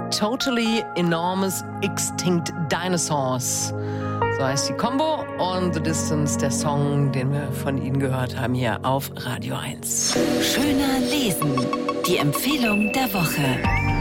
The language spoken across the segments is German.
Totally Enormous Extinct Dinosaurs. So heißt die Combo und The Distance, der Song, den wir von Ihnen gehört haben hier auf Radio 1. Schöner lesen, die Empfehlung der Woche.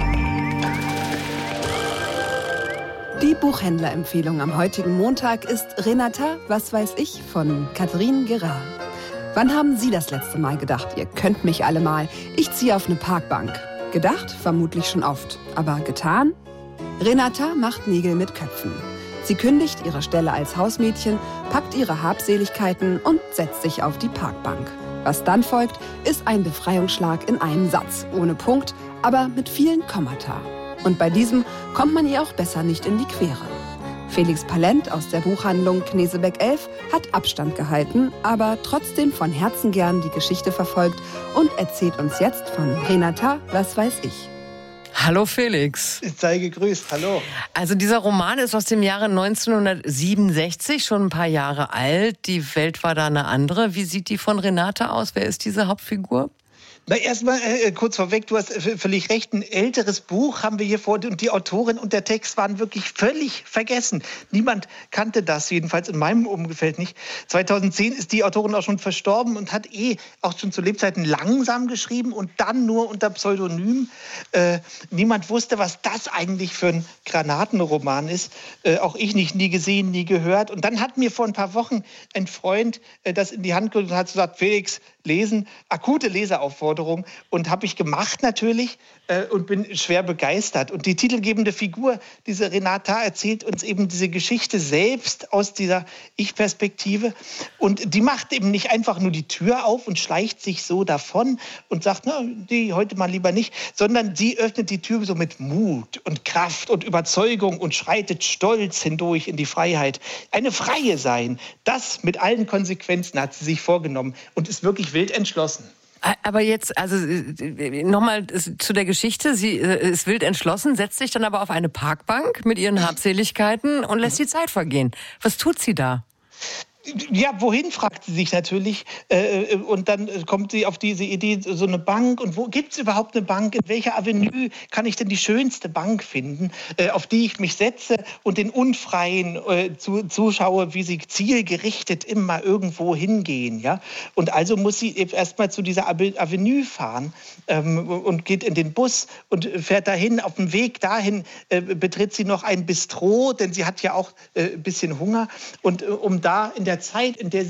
Die Buchhändlerempfehlung am heutigen Montag ist Renata, was weiß ich, von Catherine Guérin. Wann haben Sie das letzte Mal gedacht, ihr könnt mich alle mal, ich ziehe auf eine Parkbank? Gedacht? Vermutlich schon oft. Aber getan? Renata macht Nägel mit Köpfen. Sie kündigt ihre Stelle als Hausmädchen, packt ihre Habseligkeiten und setzt sich auf die Parkbank. Was dann folgt, ist ein Befreiungsschlag in einem Satz, ohne Punkt, aber mit vielen Kommata. Und bei diesem kommt man ihr auch besser nicht in die Quere. Felix Palent aus der Buchhandlung Knesebeck 11 hat Abstand gehalten, aber trotzdem von Herzen gern die Geschichte verfolgt und erzählt uns jetzt von Renata, was weiß ich. Hallo Felix. Sei gegrüßt, hallo. Also dieser Roman ist aus dem Jahre 1967, schon ein paar Jahre alt. Die Welt war da eine andere. Wie sieht die von Renata aus? Wer ist diese Hauptfigur? Na, erstmal kurz vorweg, du hast völlig recht, ein älteres Buch haben wir hier vor und die Autorin und der Text waren wirklich völlig vergessen. Niemand kannte das, jedenfalls in meinem Umfeld nicht. 2010 ist die Autorin auch schon verstorben und hat auch schon zu Lebzeiten langsam geschrieben und dann nur unter Pseudonym. Niemand wusste, was das eigentlich für ein Granatenroman ist. Auch ich nicht, nie gesehen, nie gehört. Und dann hat mir vor ein paar Wochen ein Freund das in die Hand gelegt und hat gesagt, Felix, lesen, akute Leseraufforderung. Und habe ich gemacht natürlich und bin schwer begeistert. Und die titelgebende Figur, diese Renata, erzählt uns eben diese Geschichte selbst aus dieser Ich-Perspektive. Und die macht eben nicht einfach nur die Tür auf und schleicht sich so davon und sagt, na, die heute mal lieber nicht, sondern sie öffnet die Tür so mit Mut und Kraft und Überzeugung und schreitet stolz hindurch in die Freiheit. Eine Freie sein, das mit allen Konsequenzen hat sie sich vorgenommen und ist wirklich wild entschlossen. Aber jetzt, also nochmal zu der Geschichte. Sie ist wild entschlossen, setzt sich dann aber auf eine Parkbank mit ihren Habseligkeiten und lässt die Zeit vergehen. Was tut sie da? Ja, wohin, fragt sie sich natürlich. Und dann kommt sie auf diese Idee, so eine Bank. Und wo gibt es überhaupt eine Bank? In welcher Avenue kann ich denn die schönste Bank finden, auf die ich mich setze und den Unfreien zuschaue, wie sie zielgerichtet immer irgendwo hingehen. Ja? Und also muss sie erstmal zu dieser Avenue fahren und geht in den Bus und fährt dahin. Auf dem Weg dahin betritt sie noch ein Bistro, denn sie hat ja auch ein bisschen Hunger. Und um da in der Zeit, in der